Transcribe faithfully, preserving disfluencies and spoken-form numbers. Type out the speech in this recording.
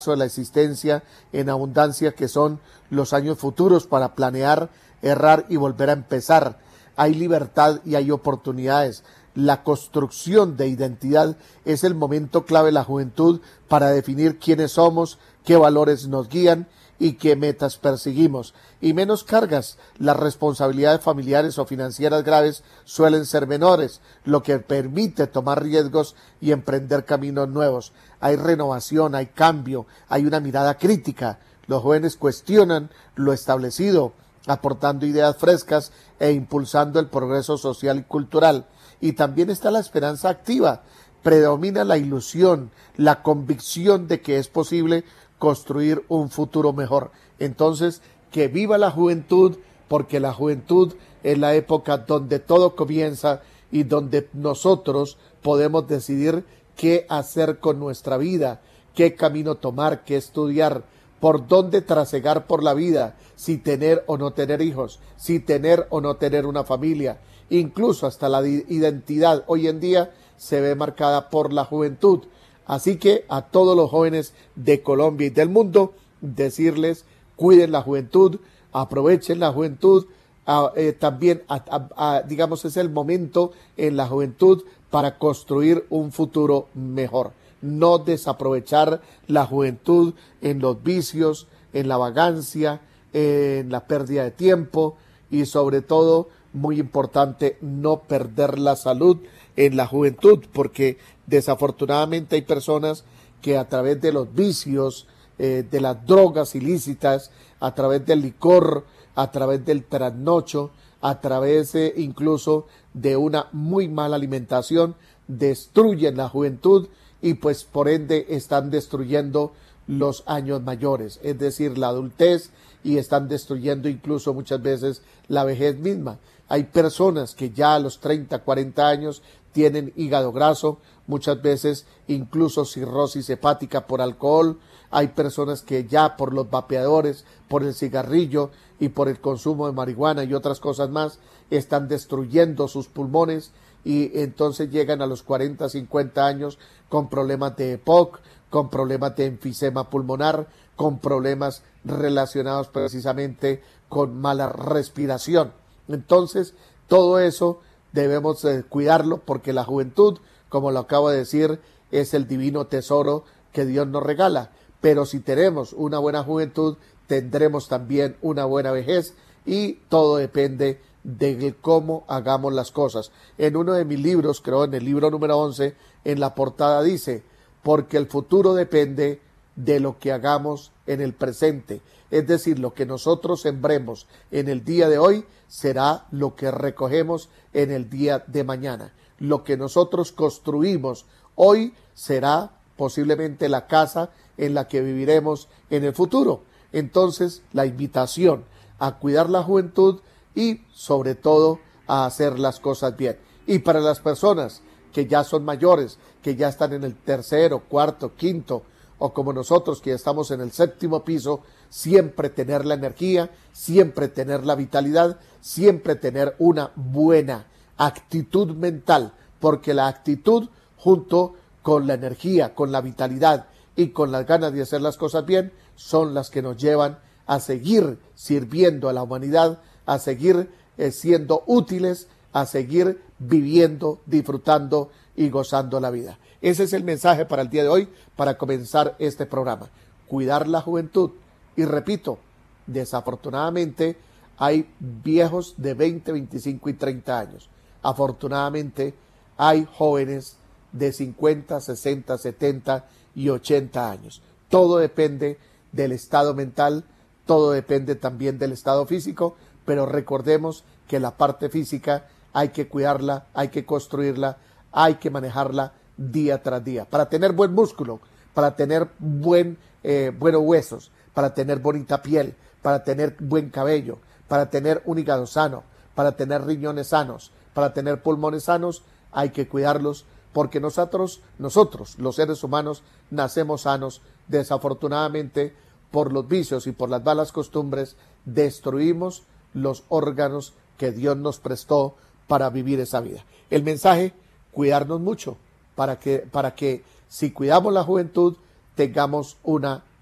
de la existencia en abundancia, que son los años futuros para planear, errar y volver a empezar. Hay libertad y hay oportunidades. La construcción de identidad es el momento clave de la juventud para definir quiénes somos, qué valores nos guían y qué metas perseguimos. Y menos cargas. Las responsabilidades familiares o financieras graves suelen ser menores, lo que permite tomar riesgos y emprender caminos nuevos. Hay renovación, hay cambio, hay una mirada crítica. Los jóvenes cuestionan lo establecido, aportando ideas frescas e impulsando el progreso social y cultural. Y también está la esperanza activa. Predomina la ilusión, la convicción de que es posible construir un futuro mejor. Entonces, que viva la juventud, porque la juventud es la época donde todo comienza y donde nosotros podemos decidir qué hacer con nuestra vida, qué camino tomar, qué estudiar, por dónde trasegar por la vida, si tener o no tener hijos, si tener o no tener una familia. Incluso hasta la identidad hoy en día se ve marcada por la juventud. Así que a todos los jóvenes de Colombia y del mundo, decirles, cuiden la juventud, aprovechen la juventud, a, eh, también, a, a, a, digamos, es el momento en la juventud para construir un futuro mejor. No desaprovechar la juventud en los vicios, en la vagancia, en la pérdida de tiempo y sobre todo, muy importante, no perder la salud en la juventud, porque desafortunadamente hay personas que a través de los vicios, eh, de las drogas ilícitas, a través del licor, a través del trasnocho, a través eh, incluso de una muy mala alimentación, destruyen la juventud y pues por ende están destruyendo los años mayores, es decir, la adultez, y están destruyendo incluso muchas veces la vejez misma. Hay personas que ya a los treinta, cuarenta años tienen hígado graso, muchas veces incluso cirrosis hepática por alcohol. Hay personas que ya por los vapeadores, por el cigarrillo y por el consumo de marihuana y otras cosas más, están destruyendo sus pulmones y entonces llegan a los cuarenta, cincuenta años con problemas de E P O C, con problemas de enfisema pulmonar, con problemas relacionados precisamente con mala respiración. Entonces, todo eso debemos eh, cuidarlo, porque la juventud, como lo acabo de decir, es el divino tesoro que Dios nos regala. Pero si tenemos una buena juventud, tendremos también una buena vejez, y todo depende de cómo hagamos las cosas. En uno de mis libros, creo en el libro número once, en la portada dice, porque el futuro depende de lo que hagamos en el presente. Es decir, lo que nosotros sembremos en el día de hoy será lo que recogemos en el día de mañana. Lo que nosotros construimos hoy será posiblemente la casa en la que viviremos en el futuro. Entonces, la invitación a cuidar la juventud y sobre todo a hacer las cosas bien. Y para las personas que ya son mayores, que ya están en el tercero, cuarto, quinto, o como nosotros que ya estamos en el séptimo piso, siempre tener la energía, siempre tener la vitalidad, siempre tener una buena actitud mental, porque la actitud junto con la energía, con la vitalidad y con las ganas de hacer las cosas bien, son las que nos llevan a seguir sirviendo a la humanidad, a seguir eh, siendo útiles, a seguir viviendo, disfrutando y gozando la vida. Ese es el mensaje para el día de hoy, para comenzar este programa. Cuidar la juventud. Y repito, desafortunadamente hay viejos de veinte, veinticinco y treinta años. Afortunadamente hay jóvenes de cincuenta, sesenta, setenta y ochenta años. Todo depende del estado mental, todo depende también del estado físico, pero recordemos que la parte física hay que cuidarla, hay que construirla, hay que manejarla día tras día, para tener buen músculo, para tener buen, eh, buenos huesos, para tener bonita piel, para tener buen cabello, para tener un hígado sano, para tener riñones sanos, para tener pulmones sanos. Hay que cuidarlos, porque nosotros, nosotros, los seres humanos, nacemos sanos. Desafortunadamente, por los vicios y por las malas costumbres, destruimos los órganos que Dios nos prestó para vivir esa vida. El mensaje, cuidarnos mucho, para que, para que si cuidamos la juventud, tengamos una